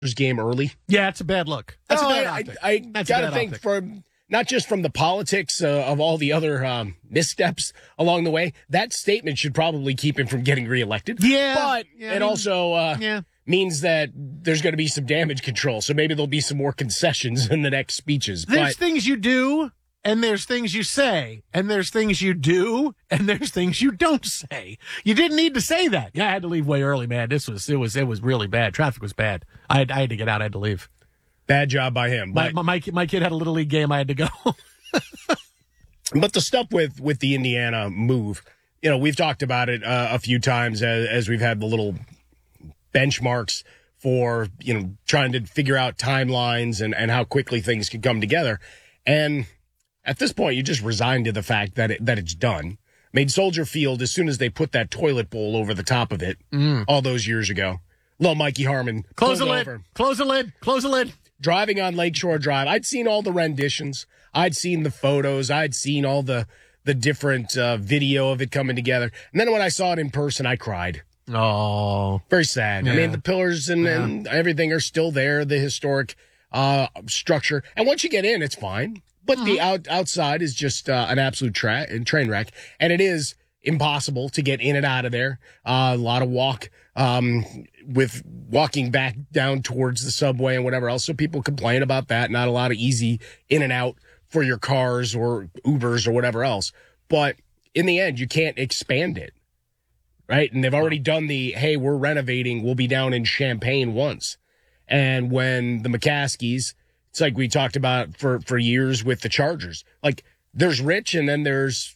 game early. Yeah, it's a bad look. That's a bad optic. I got to think from not just from the politics of all the other missteps along the way, that statement should probably keep him from getting reelected. Yeah. But it also means that there's going to be some damage control. So maybe there'll be some more concessions in the next speeches. There's things you do, and there's things you say, and there's things you do, and there's things you don't say. You didn't need to say that. Yeah, I had to leave way early, man. It was really bad. Traffic was bad. I had to get out. I had to leave. Bad job by him. My kid had a Little League game. I had to go. But the stuff with the Indiana move, we've talked about it a few times as we've had the little benchmarks for, trying to figure out timelines and how quickly things can come together. And at this point, you just resign to the fact that it's done. I mean, Soldier Field, as soon as they put that toilet bowl over the top of it all those years ago, little Mikey Harmon. Close the lid. Close the lid. Close the lid. Driving on Lakeshore Drive, I'd seen all the renditions. I'd seen the photos. I'd seen all the different video of it coming together. And then when I saw it in person, I cried. Oh. Very sad. Yeah. I mean, the pillars and everything are still there, the historic structure. And once you get in, it's fine. But the outside is just an absolute train wreck. And it is impossible to get in and out of there. A lot of with walking back down towards the subway and whatever else. So people complain about that. Not a lot of easy in and out for your cars or Ubers or whatever else. But in the end, you can't expand it. Right? And they've already done hey, we're renovating. We'll be down in Champaign once. And when the McCaskies, it's like we talked about for years with the Chargers. Like, there's rich and then there's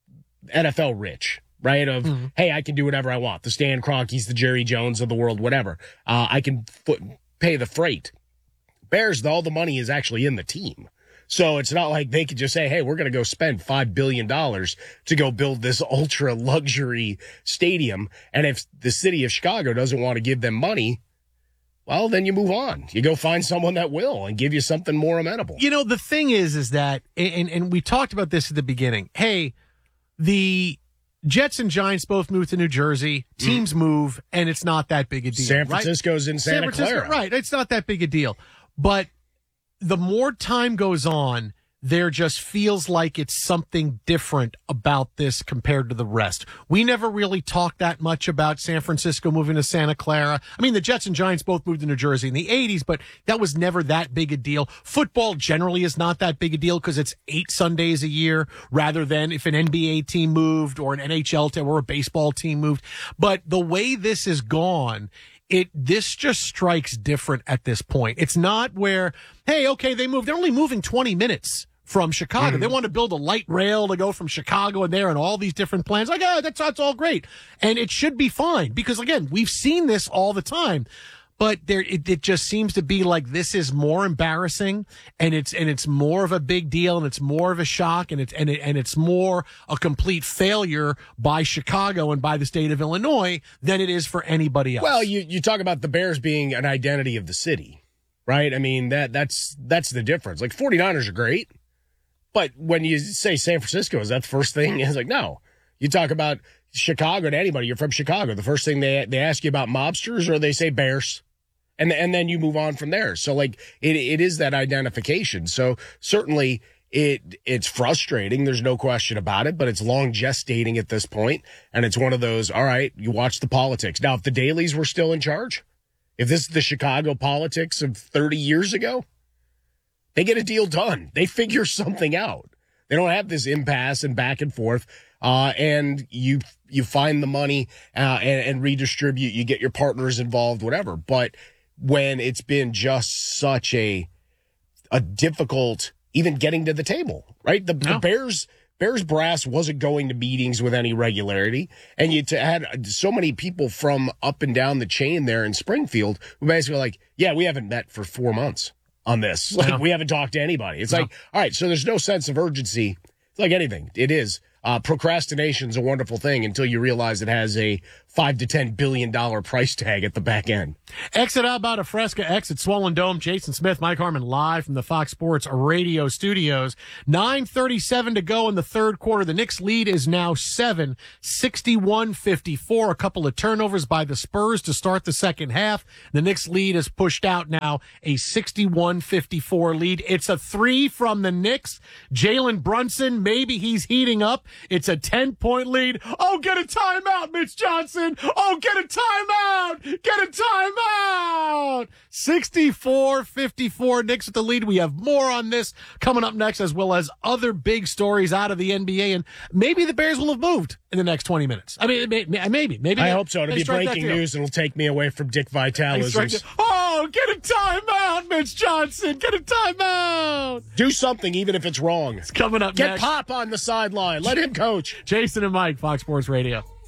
NFL rich, right? Hey, I can do whatever I want. The Stan Kroenkes, the Jerry Jones of the world, whatever. I can pay the freight. Bears, all the money is actually in the team. So it's not like they could just say, hey, we're going to go spend $5 billion to go build this ultra luxury stadium. And if the city of Chicago doesn't want to give them money, well, then you move on. You go find someone that will and give you something more amenable. The thing is that, and we talked about this at the beginning. Hey, the Jets and Giants both moved to New Jersey. Teams move, and it's not that big a deal. San Francisco's in Santa Clara. Right. It's not that big a deal. But the more time goes on, there just feels like it's something different about this compared to the rest. We never really talked that much about San Francisco moving to Santa Clara. I mean, the Jets and Giants both moved to New Jersey in the 80s, but that was never that big a deal. Football generally is not that big a deal because it's 8 Sundays a year rather than if an NBA team moved or an NHL team or a baseball team moved. But the way this is gone, this just strikes different at this point. It's not where, hey, okay, they moved. They're only moving 20 minutes from Chicago. They want to build a light rail to go from Chicago and there and all these different plans. Like, that's all great. And it should be fine because, again, we've seen this all the time. But it just seems to be like this is more embarrassing and it's more of a big deal and it's more of a shock and it's more a complete failure by Chicago and by the state of Illinois than it is for anybody else. Well, you talk about the Bears being an identity of the city, right? I mean, that's the difference. Like 49ers are great. But when you say San Francisco, is that the first thing? It's like, no. You talk about Chicago to anybody. You're from Chicago. The first thing they ask you about mobsters or they say Bears. And then you move on from there. So, like, it is that identification. So, certainly, it's frustrating. There's no question about it. But it's long gestating at this point. And it's one of those, all right, you watch the politics. Now, if the Dailies were still in charge, if this is the Chicago politics of 30 years ago, they get a deal done. They figure something out. They don't have this impasse and back and forth. And you find the money and redistribute. You get your partners involved, whatever. But when it's been just such a difficult, even getting to the table, right? The Bears brass wasn't going to meetings with any regularity. And you had so many people from up and down the chain there in Springfield who basically like, yeah, we haven't met for 4 months on this. Like, we haven't talked to anybody. It's like, all right, so there's no sense of urgency. It's like anything. It is. Procrastination's a wonderful thing until you realize it has a $5 to $10 billion price tag at the back end. Exit out about a Fresca, exit Swollen Dome. Jason Smith, Mike Harmon live from the Fox Sports Radio studios. 9:37 to go in the third quarter. The Knicks lead is now 7, 61-54. A couple of turnovers by the Spurs to start the second half. The Knicks lead is pushed out now, a 61-54 lead. It's a 3 from the Knicks. Jalen Brunson, maybe he's heating up. It's a 10-point lead. Oh, get a timeout, Mitch Johnson. Oh, get a timeout. Get a timeout. 64-54. Knicks with the lead. We have more on this coming up next, as well as other big stories out of the NBA. And maybe the Bears will have moved in the next 20 minutes. I mean, maybe. I hope so. It'll be breaking news. It'll take me away from Dick Vitalisms. Oh, get a timeout, Mitch Johnson. Get a timeout. Do something, even if it's wrong. It's coming up Get next. Pop on the sideline. Let him coach. Jason and Mike, Fox Sports Radio.